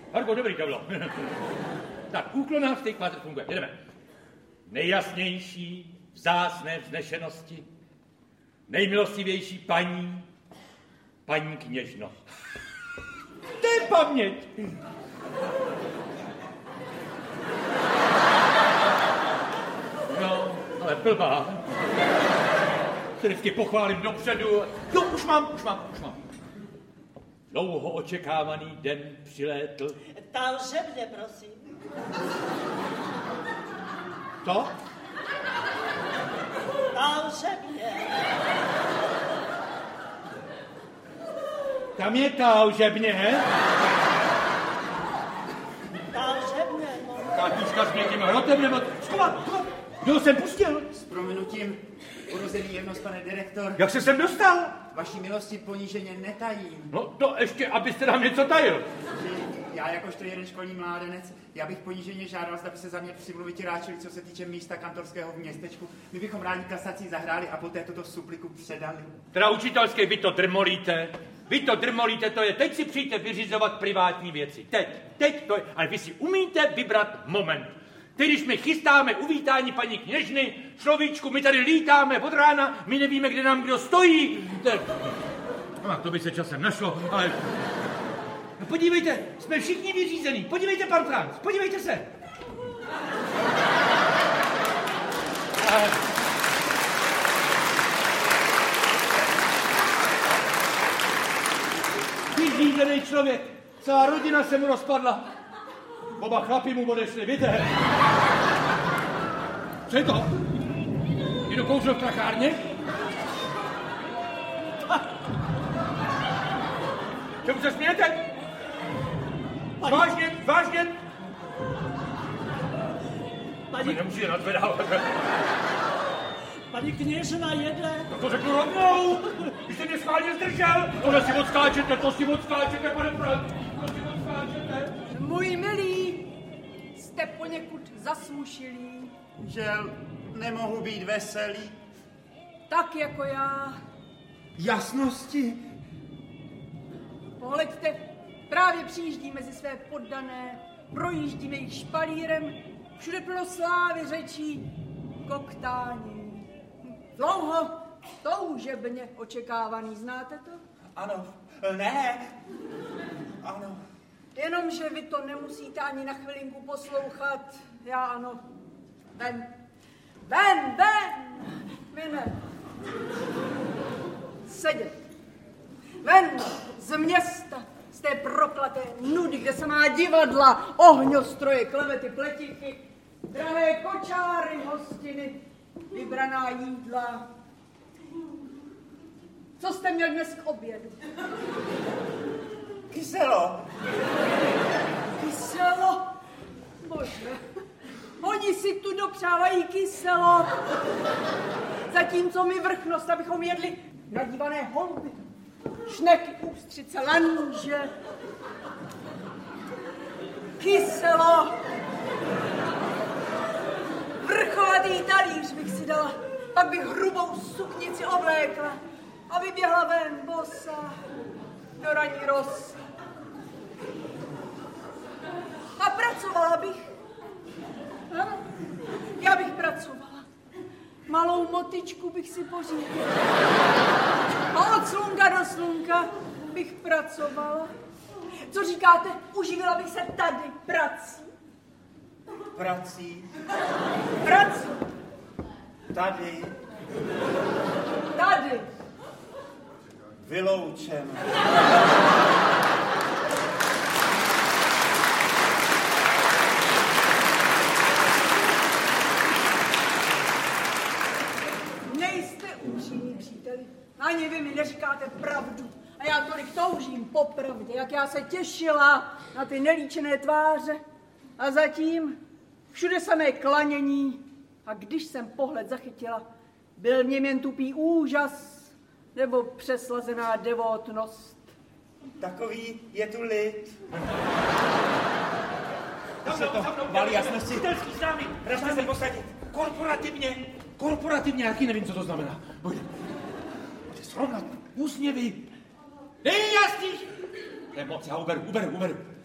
Harko, dobrý to bylo. Tak, úklonářský kvádr funguje. Jedeme. Nejjasnější, vzácné vznešenosti, nejmilostivější paní kněžno. To je paměť. No, ale blbá. Se vždycky pochválím dopředu. Jo, už mám. Dlouho očekávaný den přilétl. Ta lžebně, prosím. To? Ta lžebně. Tam je ta alžebně, he? Ta alžebně, no. Kátička s někým hrotem, nebo... Skovat! Kdo jsem pustil? S prominutím, urozený jemnost, pane direktor. Jak se sem dostal? Vaší milosti poníženě netajím. No to ještě, abyste nám něco tajil. Já jakožto jeden školní mládenec, já bych poníženě žádal, zda by se za mě přimluviti ráčili, co se týče místa kantorského v městečku. My bychom rádi kasací zahráli a poté tuto supliku předali. Teda učitelské, vy to drmolíte, to je, teď si přijďte vyřizovat privátní věci. Teď to je, ale vy si umíte vybrat moment. Teď, když my chystáme uvítání paní kněžny, človíčku, my tady lítáme od rána, my nevíme, kde nám kdo stojí. No, to by se časem našlo, ale... No, podívejte, jsme všichni vyřízení. Podívejte, pan Franc, podívejte se. Vyřízený člověk. Celá rodina se mu rozpadla. Oba chlapi mu odešli, vidíte? Co je to? Jdu kouřil v prachárně? Čemu se smějete? Vážně? Paní... Nemusíte nadvedávat. Paní kněžna jede. No to řeknu rovnou. Vy jste mě schválně zdržel. To si odskáčete, pane Franc. To si odskáčete. Můj milý, jste poněkud zasmušilý. Žel, nemohu být veselý. Tak jako já. Jasnosti. Pohleďte, právě přijíždí mezi své poddané, projíždím jejich špalírem, všude plno slávy, řečí, koktání. Dlouho, toužebně očekávaný, znáte to? Ano, ne. Ano. Jenomže vy to nemusíte ani na chvilinku poslouchat. Já ano. Ven. Vy ne. Sedět. Ven z města, z té proklaté nudy, kde se má divadla, ohňostroje, klevety, pletichy, drahé kočáry, hostiny, vybraná jídla. Co jste měl dnes k obědu? Kyselo. Kyselo? Bože, oni si tu dopřávají kyselo. Zatímco my vrchnost, abychom jedli nadívané holuby, šneky, ústřice, lanže. Kyselo. Vrcholatý talíř bych si dala, pak bych hrubou suknici oblékla a vyběhla ven bosa do ranní rosy. A pracovala bych. Ano, já bych pracovala. Malou motičku bych si pořídila. A od slunka do slunka bych pracovala. Co říkáte, uživila bych se tady prací? Prací. Prací. Tady. Tady. Vyloučen. Nejste upřímní příteli. Ani vy mi neříkáte pravdu. A já tolik toužím po pravdě, jak já se těšila na ty nelíčené tváře. A zatím všude samé klanění. A když jsem pohled zachytila, byl v něm jen tupý úžas nebo přeslazená devotnost. Takový je tu lid. Se to valí jasnosti. Učitelský známý. Ražte se posadit. Korporativně, jaký nevím, co to znamená. Pojďte srovnat úsměvy. Nejjasnější. To je moc, já uberu.